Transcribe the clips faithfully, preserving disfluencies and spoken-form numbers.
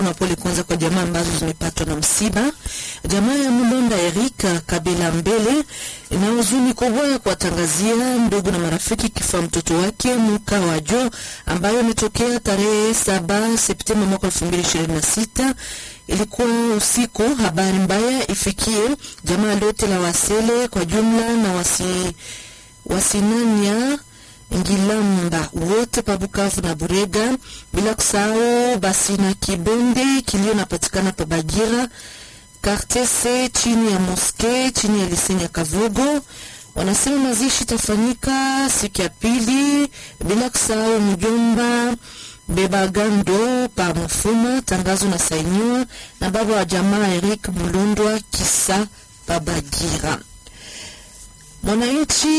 Na pole kwanza kwa jamaa ambazo zimepatwa na msiba. Jamaa ya Mulonda Eric Kabila Mbele ina huzuni kubwa ya kuwatangazia ndugu na marafiki kifo mtoto wake Muka Wajo ambayo imetokea tarehe saba Septemba mwaka elfu mbili ishirini na sita. Ilikuwa usiku. Habari mbaya ifikie jamaa lote la Wasele kwa jumla na wasi wasinanya Ngilamba wote pa Bukavu na Burega, bila kusahau basi na Kibonde kilio napatikana pa Bagira Kartese chini ya Moske chini ya Lisenya Kavugo. Wanasema mazishi tafanyika siku ya pili, bila kusahau mjomba Bebagando pa Mfuma. Tangazo na sainiwa na baba wa jamaa Eric Mulondwa Kisa pa Bagira. Mwananchi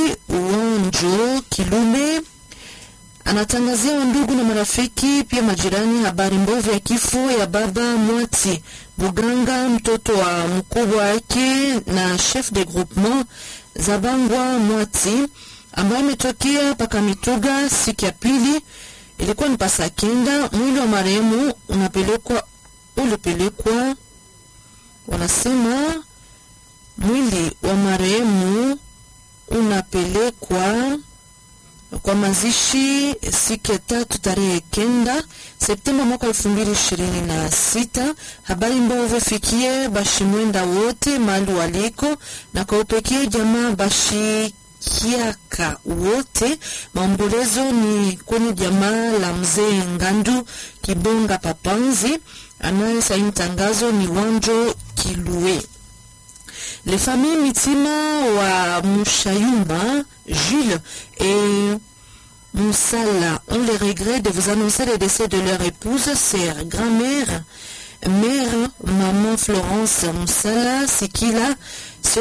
Uonjo Kilume anatangazia wandugu na marafiki pia majirani habari mbovu ya kifo ya baba Mwati Buganga, mtoto wa mkubwa wake na chef de groupement Zabangwa Mwati, ambaye imetokea paka Mituga siku ya pili. Ilikuwa ni pasa kenda. Mwili wa marehemu unapelekwa ulipelekwa wanasema mwili wa marehemu unapelekwa kwa mazishi siku ya tatu tarehe kenda Septemba mwaka elfu mbili ishirini na sita. Habari mbovu fikie bashimwenda wote mahali waliko, na kwa upekee jamaa bashi Kiaka wote. Maombolezo ni kwenye jamaa la mzee Ngandu Kibonga Papanzi. Anayesaini tangazo ni Wanjo Kilue. Les familles Mitima wa Mouchayuma, Jules et Moussala ont le regret de vous annoncer le décès de leur épouse, sœur, grand-mère, mère, maman Florence Moussala Sikila,